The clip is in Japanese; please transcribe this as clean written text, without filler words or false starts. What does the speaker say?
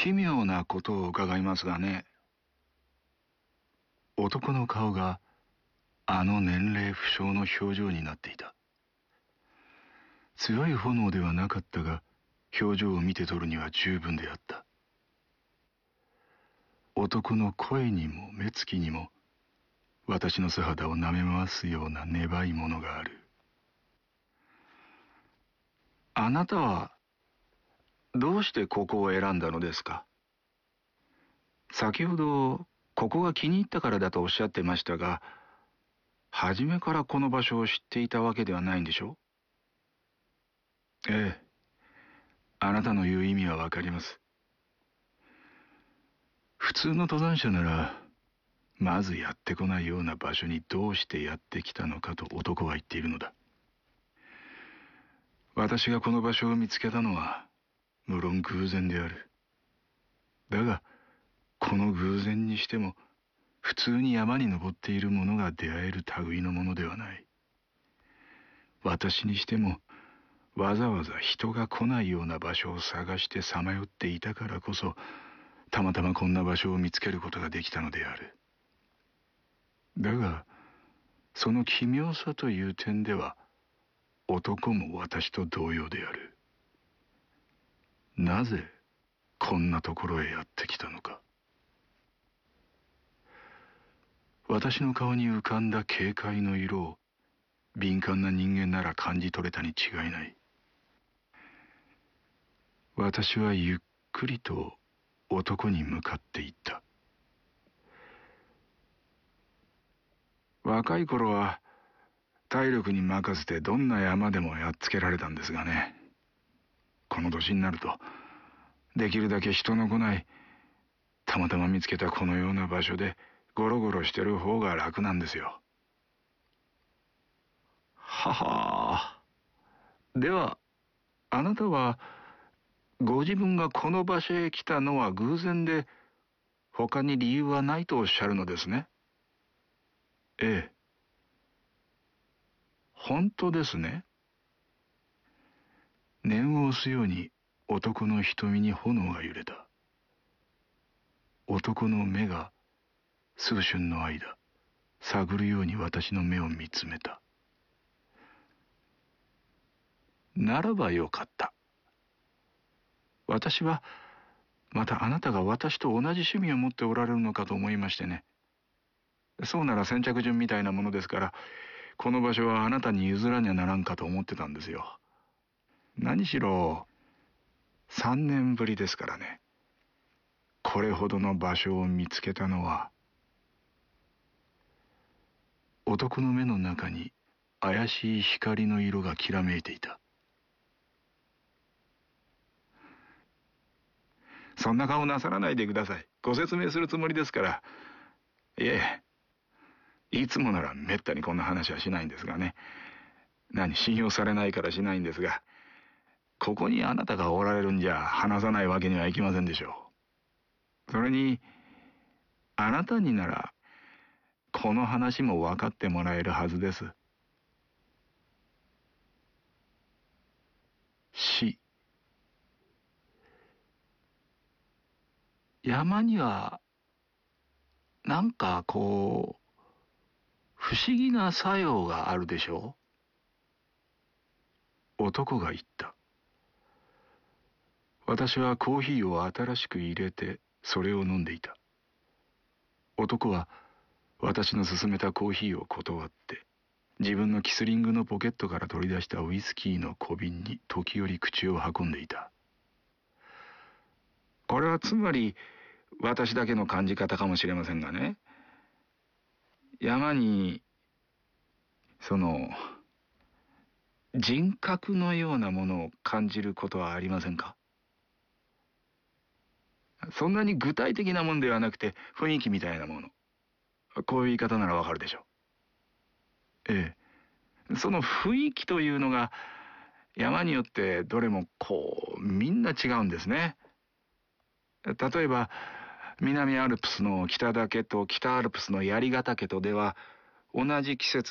奇妙なことを伺いますがね、男の顔があの年齢不詳の表情になっていた。強い炎ではなかったが、表情を見て取るには十分であった。男の声にも目つきにも、私の素肌を舐め回すような粘いものがある。あなたはどうしてここを選んだのですか？先ほどここが気に入ったからだとおっしゃってましたが、初めからこの場所を知っていたわけではないんでしょう？ええ、あなたの言う意味はわかります。普通の登山者ならまずやってこないような場所にどうしてやってきたのかと男は言っているのだ。私がこの場所を見つけたのは無論偶然である。だがこの偶然にしても普通に山に登っている者が出会える類のものではない。私にしてもわざわざ人が来ないような場所を探してさまよっていたからこそ、たまたまこんな場所を見つけることができたのである。だがその奇妙さという点では男も私と同様である。なぜこんなところへやってきたのか。私の顔に浮かんだ軽快の色を敏感な人間なら感じ取れたに違いない。私はゆっくりと男に向かっていった。若い頃は体力に任せてどんな山でもやっつけられたんですがね、この年になるとできるだけ人の来ない、たまたま見つけたこのような場所でゴロゴロしてる方が楽なんですよ。ははあ。ではあなたはご自分がこの場所へ来たのは偶然で、他に理由はないとおっしゃるのですね。ええ。本当ですね。念を押すように男の瞳に炎が揺れた。男の目が数瞬の間探るように私の目を見つめた。ならばよかった。私はまたあなたが私と同じ趣味を持っておられるのかと思いましてね。そうなら先着順みたいなものですから、この場所はあなたに譲らにゃならんかと思ってたんですよ。何しろ3年ぶりですからね。これほどの場所を見つけたのは。男の目の中に怪しい光の色がきらめいていた。そんな顔なさらないでください。ご説明するつもりですから。いえ、いつもならめったにこんな話はしないんですがね。信用されないからしないんですが、ここにあなたがおられるんじゃ話さないわけにはいきませんでしょう。それにあなたにならこの話も分かってもらえるはずです。死。山にはなんかこう不思議な作用があるでしょう。男が言った。私はコーヒーを新しく入れてそれを飲んでいた。男は私の勧めたコーヒーを断って自分のキスリングのポケットから取り出したウイスキーの小瓶に時折口を運んでいた。これはつまり私だけの感じ方かもしれませんがね、山にその人格のようなものを感じることはありませんか？そんなに具体的なものではなくて雰囲気みたいなもの。こういう言い方ならわかるでしょう。ええ。その雰囲気というのが山によってどれもこうみんな違うんですね。例えば南アルプスの北岳と北アルプスの槍ヶ岳とでは同じ季節